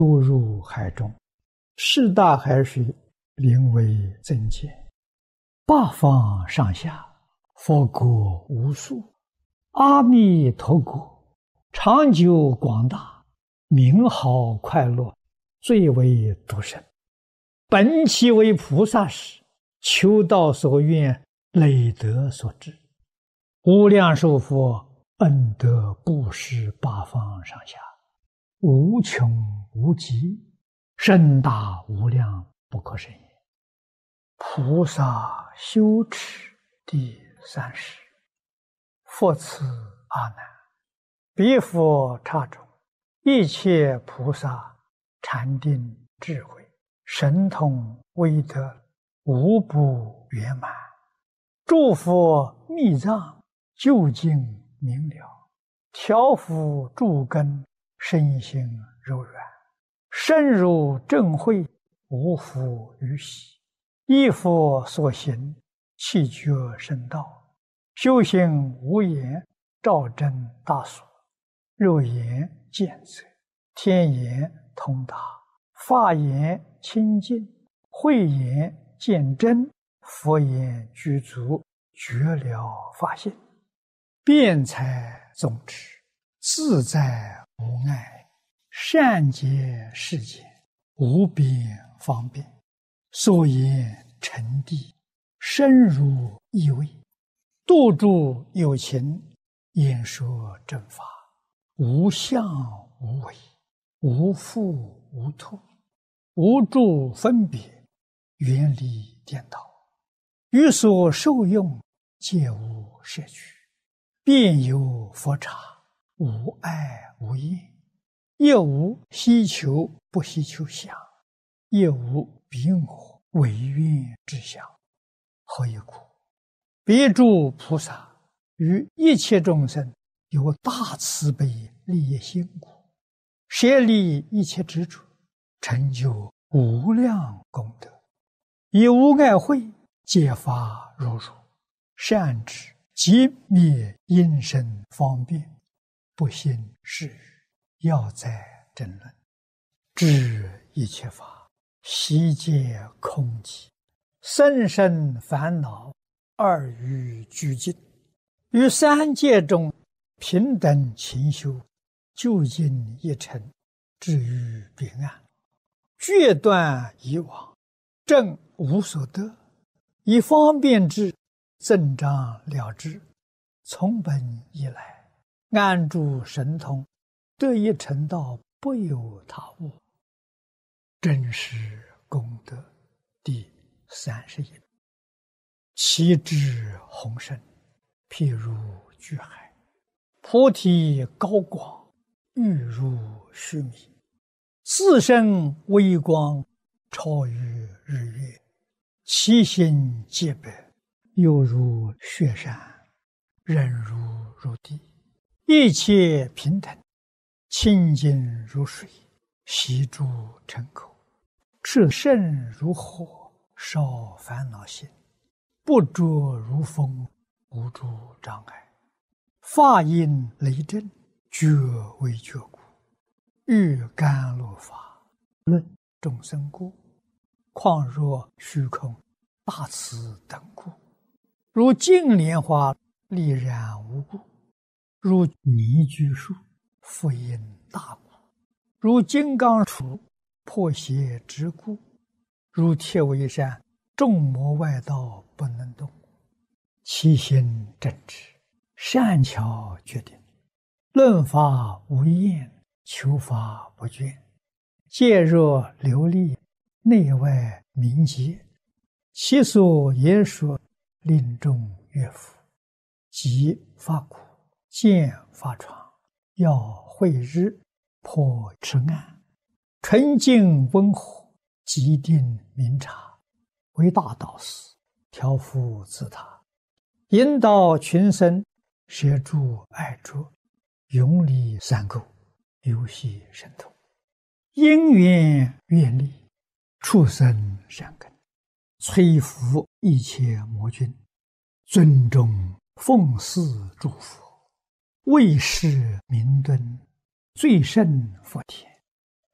堕入海中，四大海水临危增减，八方上下，佛国无数，阿弥陀国长久广大，名好快乐，最为独生。本其为菩萨时，求道所愿，累德所致，无量寿佛恩德布施八方上下，无穷无极，深大无量，不可胜也。菩萨修持第30，复次阿难，彼佛刹中，一切菩萨禅定智慧神通威德无不圆满，诸佛密藏究竟明了，调伏诸根身心柔软，深入正慧，无复于喜，依佛所行，气觉深道，修行无言，照真大所，肉眼见则，天眼通达，法眼清净，慧眼见真，佛眼具足，觉了法性，辩才总持，自在无碍，善解世间，无边方便，所言成谛，深入意味，度诸有情，演说正法，无相无为，无复无脱，无诸分别，远离颠倒，于所受用，皆无摄取，遍有佛刹，无碍无厌，亦无希求不希求相，亦无彼我违愿之相。何以故？彼诸菩萨于一切众生有大慈悲利益心故，舍离一切执着，成就无量功德，以无碍慧解发如如，善知即灭因身方便，不信是语，要在争论，知一切法悉皆空寂，生生烦恼二于俱尽，于三界中平等勤修，究竟一尘，至于彼岸，决断以往，正无所得，以方便之，增长了之，从本以来，安住神通，得一成道，不有他物。真实功德第31。其智宏深，譬如巨海，菩提高广，欲如须弥，自身微光，超于日月，其心皆白，犹如雪山，忍如地，一切平等，清净如水，悉诸尘口，炽盛如火，烧烦恼心，不着如风，无诸障碍，法音雷震，觉为觉故，欲甘露法，论众生故，况若虚空大慈等故，如净莲花丽然无故，如泥居树复因大故，如金刚杵破邪之故，如铁围山众魔外道不能动，其心正直，善巧决定，论法无厌，求法不倦，戒若流利，内外明洁，其所言说，令众悦服，即发苦，见发疮，要慧日，破痴暗，纯净温和，极定明察，为大导师，调伏自他，引导群生，摄诸爱着，永离三垢，游戏神通，因缘愿力，畜生善根，摧伏一切魔君，尊重奉祀诸佛，为世明敦，最胜佛田，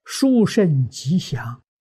殊胜吉祥，